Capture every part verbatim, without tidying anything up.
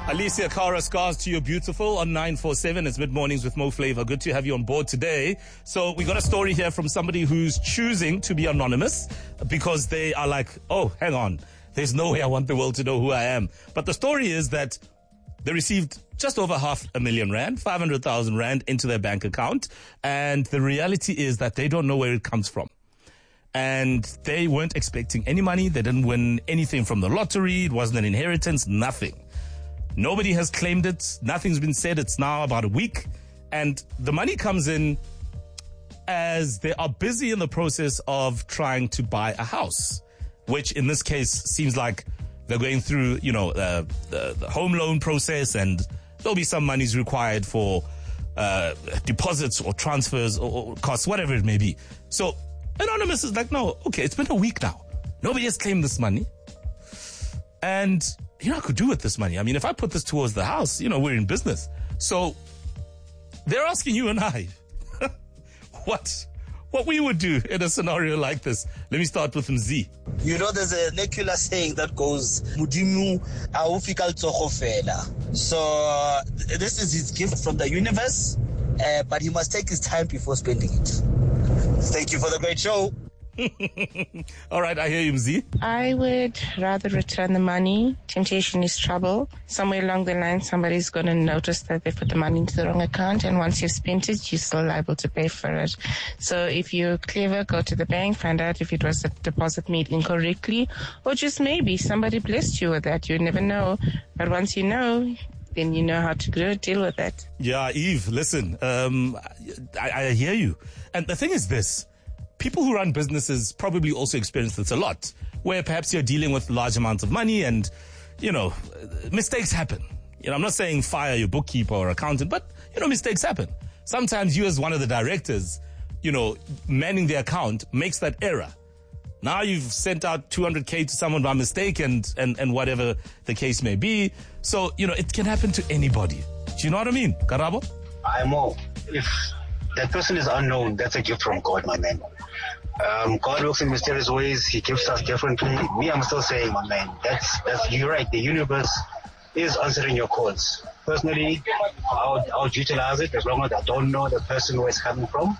Alicia Cara, Scars to You Beautiful on nine four seven. It's mid-mornings with Mo Flavor. Good to have you on board today. So we got a story here from somebody who's choosing to be anonymous because they are like, oh, hang on. There's no way I want the world to know who I am. But the story is that they received just over half a million rand, five hundred thousand rand into their bank account. And the reality is that they don't know where it comes from. And they weren't expecting any money. They didn't win anything from the lottery. It wasn't an inheritance, nothing. Nobody has claimed it. Nothing's been said. It's now about a week. And the money comes in as they are busy in the process of trying to buy a house, which in this case seems like they're going through, you know, uh, the, the home loan process, and there'll be some monies required for uh, deposits or transfers or, or costs, whatever it may be. So Anonymous is like, no, okay, it's been a week now. Nobody has claimed this money. And you know what I could do with this money? I mean, if I put this towards the house, you know, we're in business. So they're asking you and I what what we would do in a scenario like this. Let me start with Z. You know, there's a secular saying that goes, Mudimu aufika tsokofela. So uh, this is his gift from the universe, uh, but he must take his time before spending it. Thank you for the great show. All right, I hear you, Z. I would rather return the money. Temptation is trouble. Somewhere along the line, somebody's going to notice that they put the money into the wrong account, and once you've spent it, you're still liable to pay for it. So if you're clever, go to the bank, find out if it was a deposit made incorrectly, or just maybe somebody blessed you with that. You never know. But once you know, then you know how to deal with that. Yeah, Eve, listen, um, I, I hear you. And the thing is this. People who run businesses probably also experience this a lot, where perhaps you're dealing with large amounts of money and, you know, mistakes happen. You know, I'm not saying fire your bookkeeper or accountant, but, you know, mistakes happen. Sometimes you as one of the directors, you know, manning the account makes that error. Now you've sent out two hundred K to someone by mistake and, and, and whatever the case may be. So, you know, it can happen to anybody. Do you know what I mean, Karabo? I'm all. If that person is unknown, that's a gift from God, my man. Um, God works in mysterious ways. He gives us differently. Me, I'm still saying, my man, that's, that's, you're right. The universe is answering your calls. Personally, I would, I would utilize it as long as I don't know the person where it's coming from.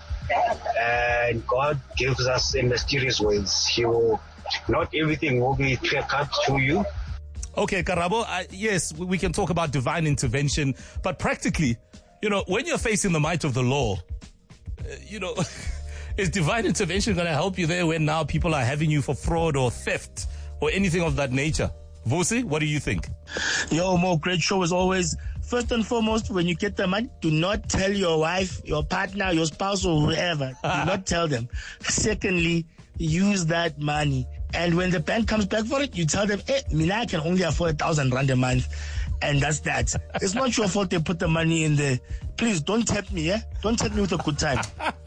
And God gives us in mysterious ways. He will, not everything will be clear cut to you. Okay, Karabo, uh, yes, we can talk about divine intervention, but practically, you know, when you're facing the might of the law, uh, you know, is divine intervention going to help you there when now people are having you for fraud or theft or anything of that nature? Vusi, what do you think? Yo, Mo, great show as always. First and foremost, when you get the money, do not tell your wife, your partner, your spouse, or whoever. Do not tell them. Secondly, use that money. And when the bank comes back for it, you tell them, hey, Mina, I can only afford a thousand rand a month. And that's that. It's not your fault they put the money in there. Please, don't tempt me, yeah? Don't tempt me with a good time.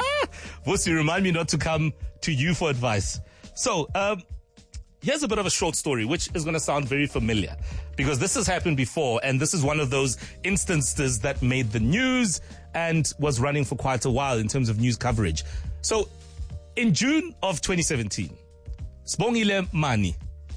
Vusi, remind me not to come to you for advice. So, um, here's a bit of a short story, which is going to sound very familiar because this has happened before. And this is one of those instances that made the news and was running for quite a while in terms of news coverage. So in June of twenty seventeen, Sibongile Mani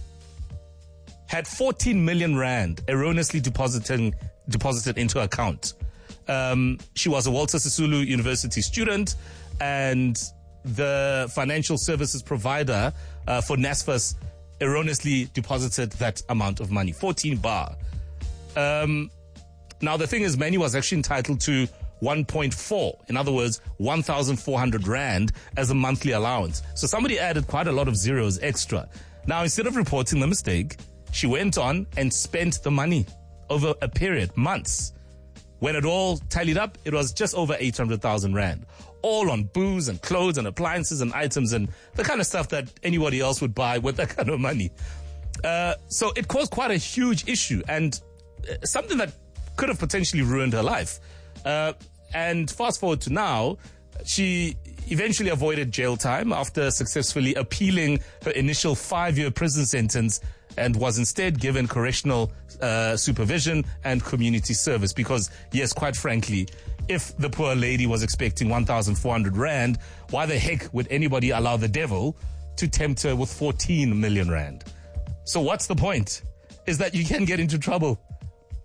had fourteen million rand erroneously depositing, deposited into her account. Um, she was a Walter Sisulu University student, and the financial services provider uh, for NSFAS erroneously deposited that amount of money, fourteen bar. Um, now, the thing is, Manny was actually entitled to one point four, in other words, one thousand four hundred rand as a monthly allowance. So somebody added quite a lot of zeros extra. Now, instead of reporting the mistake, she went on and spent the money over a period, months. When it all tallied up, it was just over eight hundred thousand rand. All on booze and clothes and appliances and items and the kind of stuff that anybody else would buy with that kind of money. Uh, so it caused quite a huge issue and something that could have potentially ruined her life. Uh, and fast forward to now, she eventually avoided jail time after successfully appealing her initial five-year prison sentence and was instead given correctional uh, supervision and community service because, yes, quite frankly, if the poor lady was expecting one thousand four hundred rand, why the heck would anybody allow the devil to tempt her with fourteen million rand? So what's the point? Is that you can get into trouble.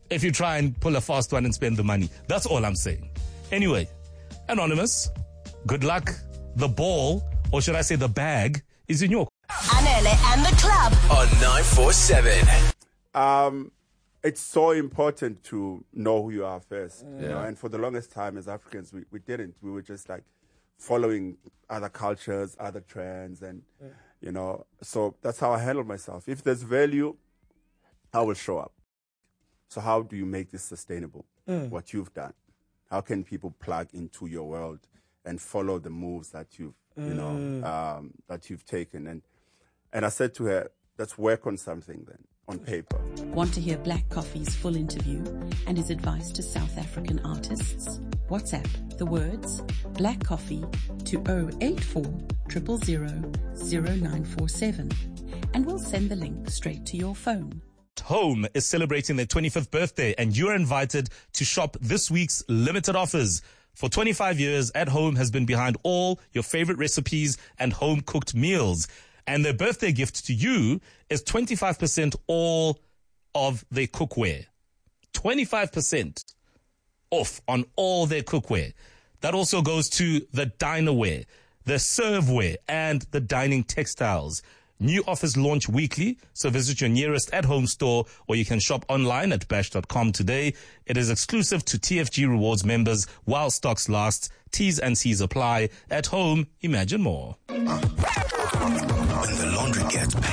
if you try and pull a fast one and spend the money. That's all I'm saying. Anyway, Anonymous, good luck. The ball, or should I say the bag, is in your... Anele and the club on nine four seven. Um, it's so important to know who you are first. Yeah. You know? And for the longest time as Africans, we, we didn't. We were just like following other cultures, other trends, and, yeah. you know, so that's how I handle myself. If there's value, I will show up. So how do you make this sustainable? Mm. What you've done? How can people plug into your world and follow the moves that you've, mm. you know, um, that you've taken? And and I said to her, let's work on something then, on paper. Want to hear Black Coffee's full interview and his advice to South African artists? WhatsApp the words Black Coffee to oh eight four, zero zero zero, zero nine four seven, and we'll send the link straight to your phone. Home is celebrating their twenty-fifth birthday, and you're invited to shop this week's limited offers. For twenty-five years, At Home has been behind all your favorite recipes and home-cooked meals. And their birthday gift to you is twenty-five percent all of their cookware. twenty-five percent off on all their cookware. That also goes to the dinerware, the serveware, and the dining textiles. New offers launch weekly, so visit your nearest At Home store, or you can shop online at bash dot com today. It is exclusive to T F G Rewards members while stocks last. T's and C's apply. At Home, imagine more. When the laundry gets